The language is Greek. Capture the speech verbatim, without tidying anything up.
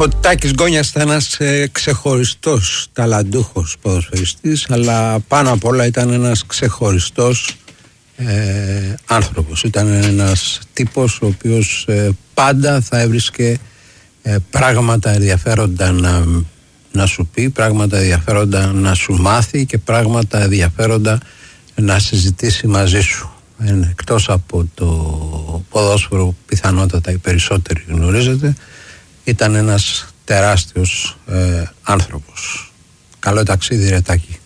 Ο Τάκης Γκόνιας ήταν ένας ε, ξεχωριστός ταλαντούχος ποδοσφαιριστής, αλλά πάνω απ' όλα ήταν ένας ξεχωριστός ε, άνθρωπος. Ήταν ένας τύπος ο οποίος ε, πάντα θα έβρισκε ε, πράγματα ενδιαφέροντα να, να σου πει, πράγματα ενδιαφέροντα να σου μάθει και πράγματα ενδιαφέροντα να συζητήσει μαζί σου. Ε, εκτός από το ποδόσφαιρο που πιθανότατα οι περισσότεροι γνωρίζετε, ήταν ένας τεράστιος ε, άνθρωπος. Καλό ταξίδι ρε Τάκη.